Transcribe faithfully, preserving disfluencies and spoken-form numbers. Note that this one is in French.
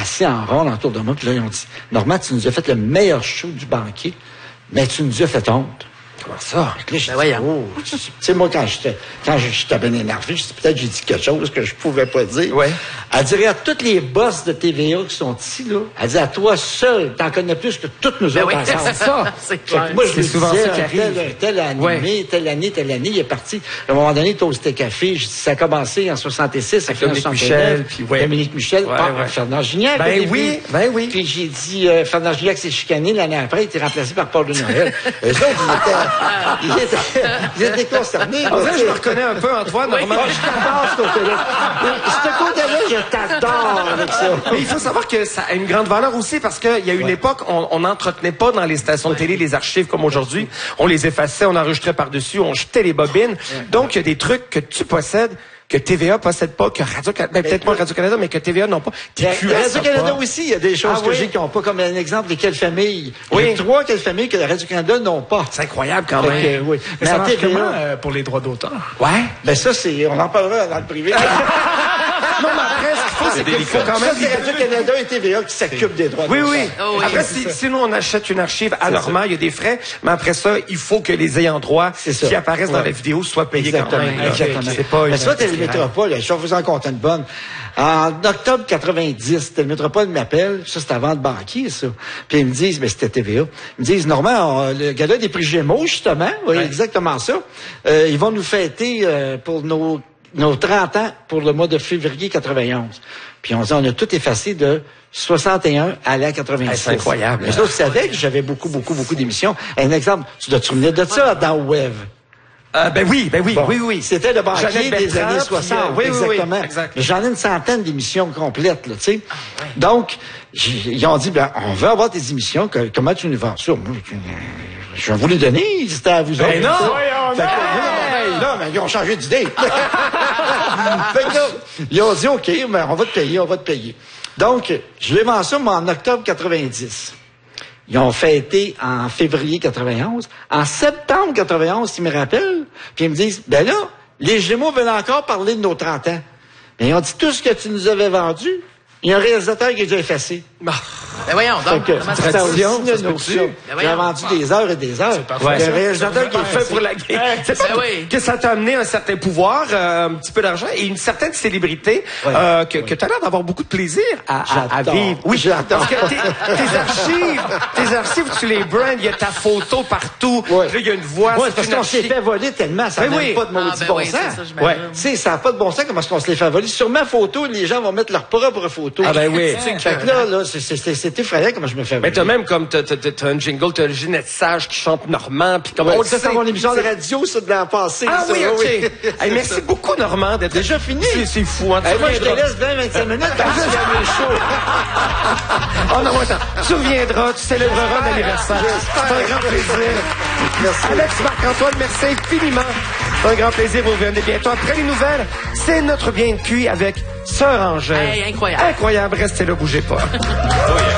assis en rond autour de moi. Puis là, ils ont dit, Normand, tu nous as fait le meilleur show du banquier, mais tu nous as fait honte. Comment ça? Là, je ben dis, oh, tu sais, moi, quand j'étais, quand j'étais bien énervé, je dis, peut-être j'ai dit quelque chose que je pouvais pas dire. Ouais. Elle dirait à tous les boss de T V A qui sont ici, là, elle dit, à toi seul, t'en connais plus que toutes nous Ben autres oui, ensemble. c'est ça. C'est clair. Moi, je C'est lui souvent disais, ça qui un arrive. tel, un tel animé, Ouais. telle année, telle année, il est parti. À un moment donné, Toasté Café, je dis, ça a commencé en soixante-six, ça Avec fait en Dominique soixante-neuf. Michel, puis ouais. Dominique Michel, Ouais, par ouais. Fernand Gignac. Ben au début. oui, ben oui. Puis j'ai dit, euh, Fernand Gignac s'est chicané l'année après, il était remplacé par Paul de Noël. Eux autres, ils étaient, ils étaient, ils étaient concernés. En vrai, je me reconnais un peu, Antoine, Normand. Je t'adore, ce côté-là. Ce côté-là, je t'adore avec ça. Mais il faut savoir que ça a une grande valeur aussi parce qu'il y a une Ouais. époque, on n'entretenait pas dans les stations de télé les archives comme aujourd'hui. On les effaçait, on enregistrait par-dessus, on jetait les bobines. Donc, il y a des trucs que tu possèdes que T V A possède pas, que Radio-Canada, ben, peut-être pas Radio-Canada, mais que T V A n'ont pas. T Q S a Radio-Canada pas. aussi, il y a des choses Ah que oui? j'ai qui n'ont pas, comme un exemple, les quelles familles. Oui. Il y a trois quelles familles que la Radio-Canada n'ont pas. C'est incroyable quand Fait même. que, oui. Mais Mais ça à marche T V A, comment euh, pour les droits d'auteur? Ouais. ben ça, c'est, on en parlera dans le privé. Non, mais après, ce qu'il faut, c'est qu'il faut quand Ça, même... c'est Radio-Canada et T V A qui s'occupent des droits Oui, d'auteur. oui. Oh, oui. Après, si, si nous, on achète une archive à Normand, il y a des frais, mais après ça, il faut que les ayants droit C'est ça. qui apparaissent dans Ouais. la vidéo soient payés Exactement. quand même. là. Exactement. C'est pas Mais une... ça, Télémétropole, je vais vous en compter une bonne. En octobre quatre-vingt-dix, Télémétropole m'appelle, ça c'est avant de banquier, ça. Puis ils me disent, mais c'était T V A. Ils me disent, Normand, on- le gars-là des prix Gémeaux, justement, oui, exactement ça. Euh, ils vont nous fêter euh, pour nos, nos trente ans pour le mois de février quatre-vingt-onze. Puis on dit, on a tout effacé de soixante et un à la quatre-vingt-dix. Hey, c'est incroyable. Les autres savaient que j'avais beaucoup, beaucoup, beaucoup d'émissions. Un exemple, tu dois te souvenir de ça dans Web. Euh, ben oui, ben oui, Bon, oui, oui. C'était le banquier Jeannette des Bertrand, années puis, soixante. euh, oui, oui, oui, exactement. exact. Mais j'en ai une centaine d'émissions complètes, là, tu sais. Donc, j- ils ont dit, ben, on veut avoir des émissions, que- comment tu nous vends ça? Moi, je- je vais vous les donner, c'était à vous autres. Ben non! tu sais. Voyons Fait que, donc! non, non, non, mais ils ont changé d'idée. Fait que là, ils ont dit, OK, ben, on va te payer, on va te payer. Donc, je les vends ça, moi, en octobre quatre-vingt-dix. Ils ont fêté en février quatre-vingt-onze. En septembre quatre-vingt-onze, ils me rappellent, puis ils me disent, ben là, les Gémeaux veulent encore parler de nos trente ans. Mais ils ont dit, tout ce que tu nous avais vendu, il y a un réalisateur qui a déjà effacé. Ben voyons, Fait donc, que, comment ça ça se aussi, tradition, une ça se notion. peut-tu? Ben J'ai voyons. vendu des heures et des heures. parfait, Il y a un ça. réalisateur qui est fait pour la game. C'est pas Ben oui. que ça t'a amené un certain pouvoir, euh, un petit peu d'argent et une certaine célébrité Ouais. euh, que, que tu as l'air d'avoir beaucoup de plaisir à, à, à J'adore. vivre. Oui, J'adore. parce que tes, tes archives, tes archives, tu les brands, il y a ta photo partout. Ouais. Là, il y a une voix. Ouais, c'est parce une qu'on s'est archive. fait voler tellement, ça Ben n'a oui. pas de maudit Ah, ben bon oui, sens. c'est ça, j'imagine. Ouais. Tu sais, ça n'a pas de bon sens comment est-ce qu'on se les fait voler. Sur ma photo, les gens vont mettre leur propre photo. Ah ben oui. Fait que là, là, c'est- c'est c'est- c'est effrayant comment je me fais Mais voler. t'as même comme t'as, t'as, t'as un jingle, t'as Ginette Sage qui chante Normand, puis comme Ouais, on le ça, sait. c'est mon émission de radio, ça, de l'an passé. Ah ça, oui, ok. Hey, merci beaucoup Normand d'être Déjà fini? C'est, c'est fou. Hein, tu Hey, moi, je te reviendras. laisse vingt à vingt-cinq minutes parce que j'ai mes shows. Oh non, attends. Tu reviendras, tu célébreras l'anniversaire. C'est un grand plaisir. Merci. Alex Marc-Antoine, merci infiniment. C'est un grand plaisir. Vous revenez bientôt. Après les nouvelles, c'est notre bien de cuit avec Sœur Angèle. Hey, incroyable. Incroyable. Restez là, bougez pas.